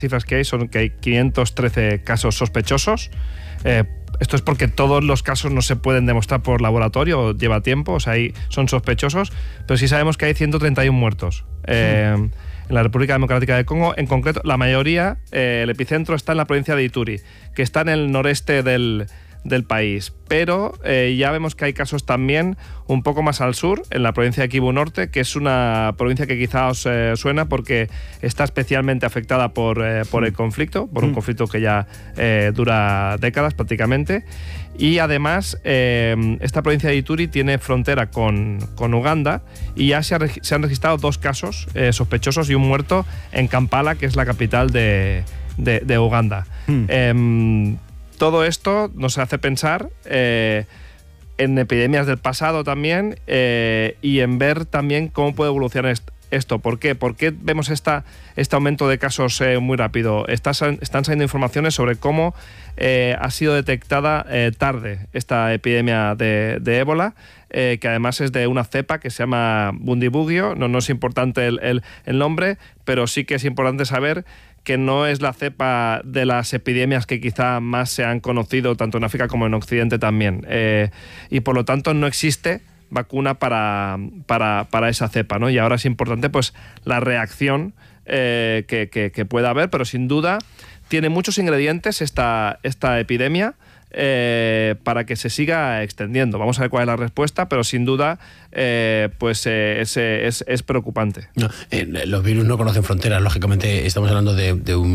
cifras que hay son que hay 513 casos sospechosos. Esto es porque todos los casos no se pueden demostrar por laboratorio, lleva tiempo, o sea, son sospechosos, pero sí sabemos que hay 131 muertos en la República Democrática del Congo. En concreto, la mayoría, el epicentro está en la provincia de Ituri, que está en el noreste del país, pero ya vemos que hay casos también un poco más al sur, en la provincia de Kivu Norte, que es una provincia que quizá os suena porque está especialmente afectada por el conflicto, por un conflicto que ya dura décadas prácticamente, y además esta provincia de Ituri tiene frontera con Uganda y ya se han registrado 2 casos sospechosos y un muerto en Kampala, que es la capital de Uganda. Todo esto nos hace pensar en epidemias del pasado también y en ver también cómo puede evolucionar esto. ¿Por qué? ¿Por qué vemos este aumento de casos muy rápido? Están saliendo informaciones sobre cómo ha sido detectada tarde esta epidemia de ébola, que además es de una cepa que se llama Bundibugyo. No es importante el nombre, pero sí que es importante saber que no es la cepa de las epidemias que quizá más se han conocido tanto en África como en Occidente también. Y por lo tanto no existe vacuna para esa cepa, ¿no? Y ahora es importante pues la reacción que pueda haber, pero sin duda tiene muchos ingredientes esta epidemia para que se siga extendiendo. Vamos a ver cuál es la respuesta, pero sin duda es preocupante. No, los virus no conocen fronteras, lógicamente estamos hablando de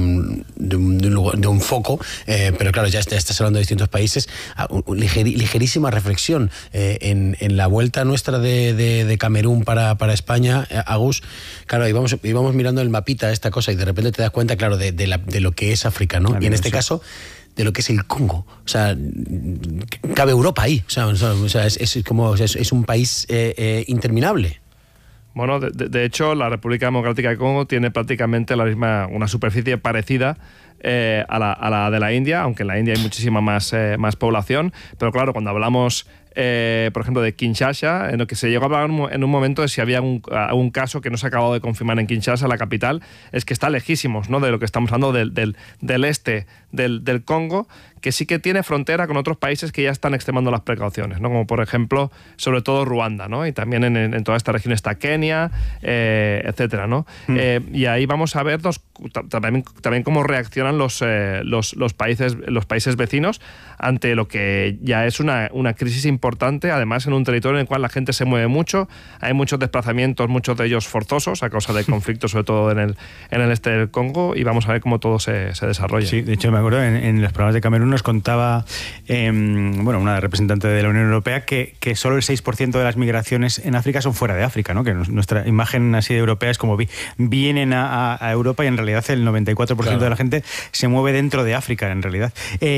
un foco, pero claro, ya estás hablando de distintos países. Ligerísima reflexión en la vuelta nuestra de Camerún para España, Agus, claro, íbamos mirando el mapita esta cosa y de repente te das cuenta, claro, de lo que es África, ¿no? Y en este caso de lo que es el Congo, o sea, cabe Europa ahí, o sea es un país interminable. Bueno, de hecho, la República Democrática del Congo tiene prácticamente una superficie parecida a la de la India, aunque en la India hay muchísima más población, pero claro, cuando hablamos por ejemplo, de Kinshasa, en lo que se llegó a hablar en un momento de si había algún caso que no se ha acabado de confirmar en Kinshasa, la capital, es que está lejísimos, ¿no?, de lo que estamos hablando del este del Congo, que sí que tiene frontera con otros países que ya están extremando las precauciones, ¿no?, como por ejemplo, sobre todo Ruanda, ¿no?, y también en toda esta región está Kenia, etcétera, ¿no? Y ahí vamos a ver también cómo reaccionan los países vecinos ante lo que ya es una crisis importante, además en un territorio en el cual la gente se mueve mucho, hay muchos desplazamientos, muchos de ellos forzosos a causa de conflictos, sobre todo en el este del Congo, y vamos a ver cómo todo se desarrolla. Sí, de hecho me acuerdo en los programas de Camerún nos contaba una representante de la Unión Europea que solo el 6% de las migraciones en África son fuera de África, ¿no? Que nuestra imagen así de europea es como vienen a Europa y en realidad el 94% de la gente se mueve dentro de África, en realidad.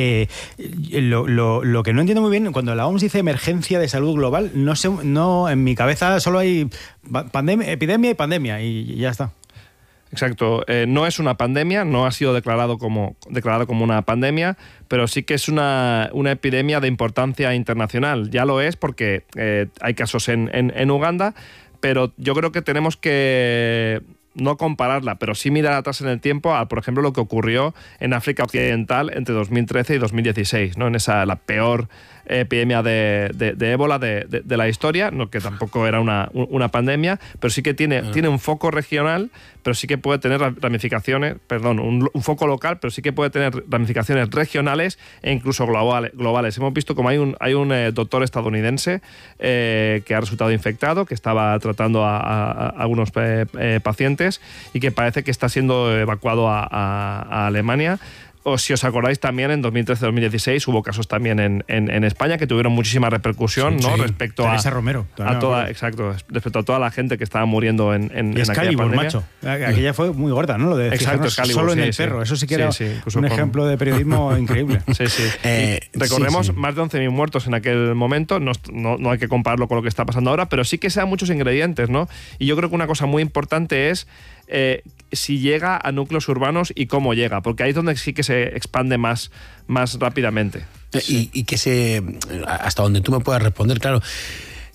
Lo que no entiendo muy bien, cuando la OMS dice emergencia de salud global, no en mi cabeza solo hay epidemia y pandemia y ya está. Exacto, no es una pandemia, no ha sido declarado como una pandemia, pero sí que es una epidemia de importancia internacional. Ya lo es porque hay casos en Uganda, pero yo creo que tenemos que no compararla, pero sí mirar atrás en el tiempo a, por ejemplo, lo que ocurrió en África Occidental entre 2013 y 2016, ¿no? En la peor epidemia de ébola de la historia, no, que tampoco era una pandemia, pero sí que tiene un foco regional, pero sí que puede tener ramificaciones, un foco local, pero sí que puede tener ramificaciones regionales e incluso globales. Hemos visto como hay un doctor estadounidense que ha resultado infectado, que estaba tratando a algunos pacientes y que parece que está siendo evacuado a Alemania. O si os acordáis también, en 2013-2016 hubo casos también en España que tuvieron muchísima repercusión, ¿no? Respecto Teresa Romero, respecto a toda la gente que estaba muriendo en aquella pandemia. Macho. Aquella fue muy gorda, ¿no? Lo de solo en el perro. Eso sí que era un ejemplo de periodismo increíble. Recordemos más de 11.000 muertos en aquel momento. No hay que compararlo con lo que está pasando ahora, pero sí que sean muchos ingredientes, ¿no? Y yo creo que una cosa muy importante es si llega a núcleos urbanos y cómo llega, porque ahí es donde sí que se expande más rápidamente. Y que hasta donde tú me puedas responder, claro,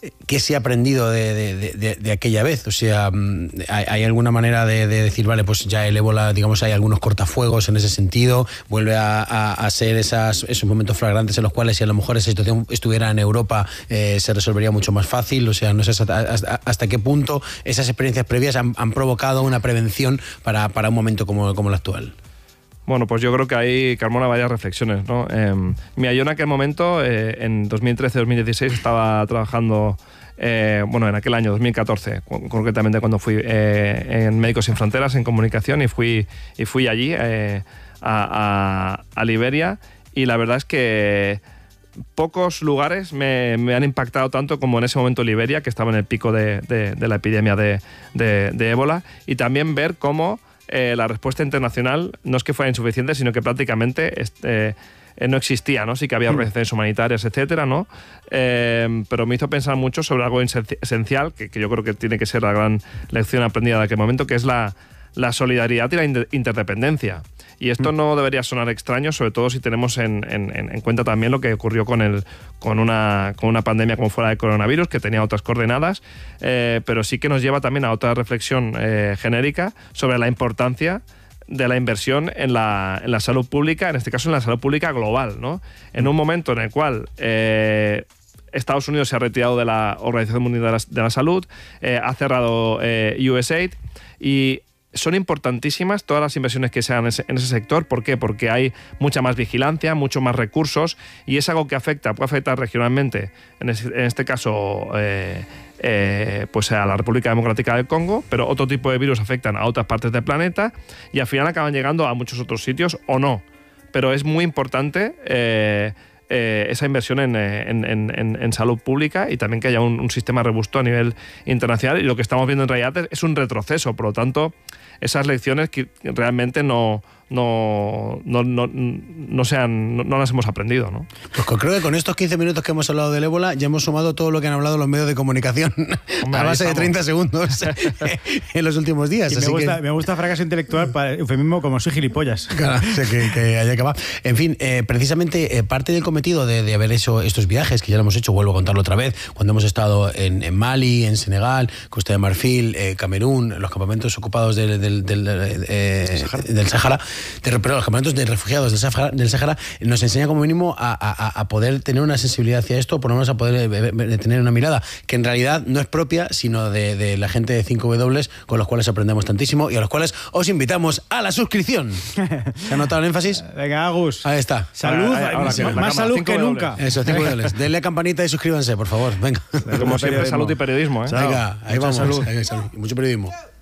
¿qué se ha aprendido de aquella vez? O sea, ¿hay alguna manera de decir, vale, pues ya el ébola, digamos, hay algunos cortafuegos en ese sentido, vuelve a ser esos momentos flagrantes en los cuales si a lo mejor esa situación estuviera en Europa se resolvería mucho más fácil? O sea, no sé hasta qué punto esas experiencias previas han provocado una prevención para un momento como el actual. Bueno, pues yo creo que hay, Carmona, varias reflexiones, ¿no? Mira, yo en aquel momento, en 2013-2016, estaba trabajando, en aquel año, 2014, concretamente cuando fui en Médicos Sin Fronteras, en comunicación, y fui allí a Liberia, y la verdad es que pocos lugares me han impactado tanto como en ese momento Liberia, que estaba en el pico de la epidemia de ébola, y también ver cómo la respuesta internacional no es que fuera insuficiente, sino que prácticamente no existía, ¿no? Sí que había organizaciones humanitarias, etcétera, ¿no? Pero me hizo pensar mucho sobre algo esencial, que yo creo que tiene que ser la gran lección aprendida de aquel momento, que es la solidaridad y la interdependencia. Y esto no debería sonar extraño, sobre todo si tenemos en cuenta también lo que ocurrió con una pandemia como fue la del coronavirus, que tenía otras coordenadas, pero sí que nos lleva también a otra reflexión genérica sobre la importancia de la inversión en la salud pública, en este caso en la salud pública global, ¿no? En un momento en el cual Estados Unidos se ha retirado de la Organización Mundial de la Salud, ha cerrado USAID, y son importantísimas todas las inversiones que se hagan en ese sector. ¿Por qué? Porque hay mucha más vigilancia, mucho más recursos, y es algo que puede afectar regionalmente, en este caso pues a la República Democrática del Congo, pero otro tipo de virus afectan a otras partes del planeta y al final acaban llegando a muchos otros sitios o no. Pero es muy importante esa inversión en salud pública, y también que haya un sistema robusto a nivel internacional, y lo que estamos viendo en realidad es un retroceso. Por lo tanto, esas lecciones que realmente no las hemos aprendido, ¿no? Pues creo que con estos 15 minutos que hemos hablado del ébola ya hemos sumado todo lo que han hablado los medios de comunicación. Hombre, a base de 30 segundos en los últimos días. Y me gusta fracaso intelectual para eufemismo como soy gilipollas. Claro, que haya acabado. En fin, precisamente parte del cometido de haber hecho estos viajes, que ya lo hemos hecho, vuelvo a contarlo otra vez, cuando hemos estado en Mali, en Senegal, Costa de Marfil, Camerún, los campamentos ocupados del Sahara, pero los campamentos de refugiados del Sahara, nos enseña como mínimo a poder tener una sensibilidad hacia esto, por lo menos a poder tener una mirada que en realidad no es propia, sino de la gente de 5W, con los cuales aprendemos tantísimo y a los cuales os invitamos a la suscripción. ¿Se ha notado el énfasis? Venga, Agus. Ahí está. Salud, más salud que 5W. nunca. Eso, 5W. Denle a campanita y suscríbanse, por favor. Venga. Como siempre, salud y periodismo, ¿eh? Venga, ahí vamos. Salud. Ahí, salud. Y mucho periodismo.